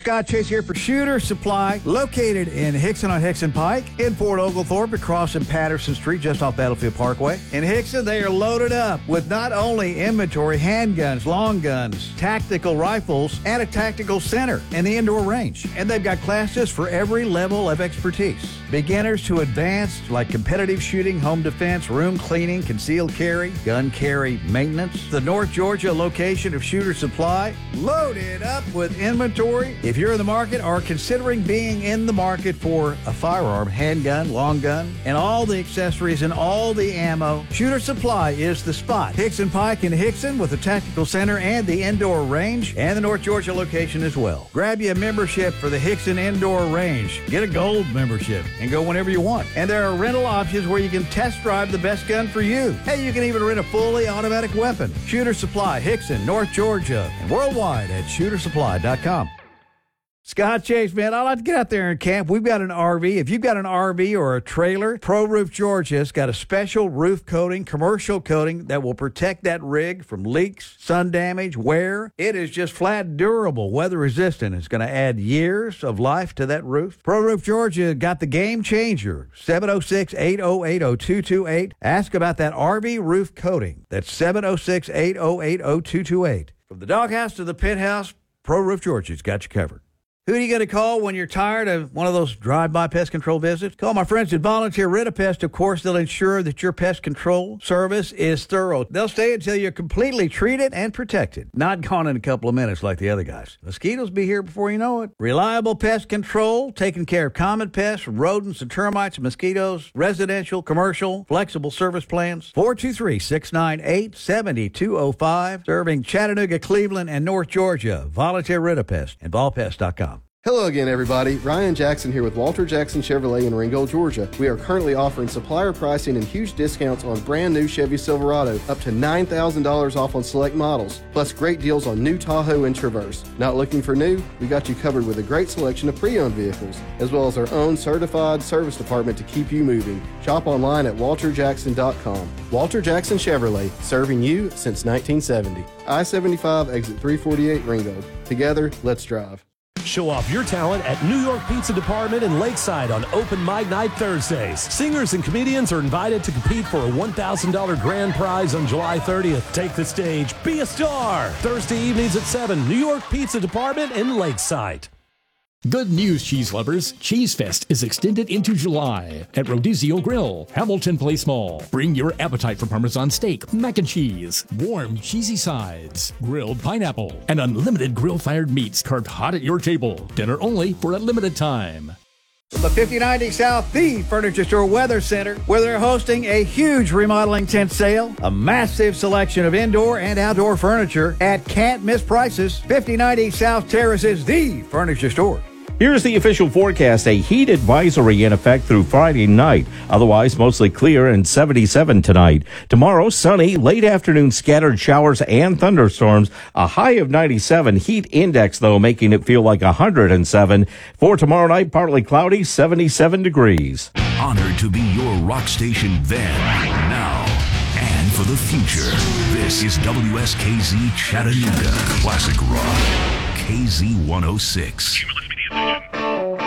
Scott Chase here for Shooter Supply, located in Hickson on Hickson Pike, in Fort Oglethorpe, across in Patterson Street, just off Battlefield Parkway. In Hickson, they are loaded up with not only inventory, handguns, long guns, tactical rifles, and a tactical center and the indoor range. And they've got classes for every level of expertise. Beginners to advanced, like competitive shooting, home defense, room cleaning, concealed carry, gun carry maintenance. The North Georgia location of Shooter Supply, loaded up with inventory. If you're in the market or considering being in the market for a firearm, handgun, long gun, and all the accessories and all the ammo, Shooter Supply is the spot. Hickson Pike in Hickson with the tactical center and the indoor range, and the North Georgia location as well. Grab you a membership for the Hickson Indoor Range. Get a gold membership and go whenever you want. And there are rental options where you can test drive the best gun for you. Hey, you can even rent a fully automatic weapon. Shooter Supply, Hickson, North Georgia, and worldwide at shootersupply.com. Scott Chase, man, I like to get out there and camp. We've got an RV. If you've got an RV or a trailer, Pro Roof Georgia's got a special roof coating, commercial coating that will protect that rig from leaks, sun damage, wear. It is just flat durable, weather resistant. It's going to add years of life to that roof. Pro Roof Georgia got the game changer. 706-808-0228. Ask about that RV roof coating. That's 706-808-0228. From the doghouse to the penthouse, Pro Roof Georgia's got you covered. Who are you going to call when you're tired of one of those drive-by pest control visits? Call my friends at Volunteer Ritapest. Of course, they'll ensure that your pest control service is thorough. They'll stay until you're completely treated and protected. Not gone in a couple of minutes like the other guys. Mosquitoes be here before you know it. Reliable pest control, taking care of common pests, rodents and termites, mosquitoes, residential, commercial, flexible service plans. 423-698-7205. Serving Chattanooga, Cleveland, and North Georgia. Volunteer Ritapest and volpest.com. Hello again, everybody. Ryan Jackson here with Walter Jackson Chevrolet in Ringgold, Georgia. We are currently offering supplier pricing and huge discounts on brand new Chevy Silverado, up to $9,000 off on select models, plus great deals on new Tahoe and Traverse. Not looking for new? We got you covered with a great selection of pre-owned vehicles, as well as our own certified service department to keep you moving. Shop online at walterjackson.com. Walter Jackson Chevrolet, serving you since 1970. I-75 exit 348 Ringgold. Together, let's drive. Show off your talent at New York Pizza Department in Lakeside on Open Mic Night Thursdays. Singers and comedians are invited to compete for a $1,000 grand prize on July 30th. Take the stage, be a star. Thursday evenings at 7, New York Pizza Department in Lakeside. Good news, cheese lovers. Cheese Fest is extended into July at Rodizio Grill, Hamilton Place Mall. Bring your appetite for Parmesan steak, mac and cheese, warm cheesy sides, grilled pineapple, and unlimited grill-fired meats carved hot at your table. Dinner only for a limited time. From the 5090 South, the Furniture Store Weather Center, where they're hosting a huge remodeling tent sale, a massive selection of indoor and outdoor furniture at can't miss prices. 5090 South Terrace is the Furniture Store. Here's the official forecast. A heat advisory in effect through Friday night. Otherwise, mostly clear and 77 tonight. Tomorrow, sunny, late afternoon scattered showers and thunderstorms. A high of 97. Heat index, though, making it feel like 107. For tomorrow night, partly cloudy, 77 degrees. Honored to be your rock station then, now, and for the future. This is WSKZ Chattanooga. Classic Rock. KZ 106.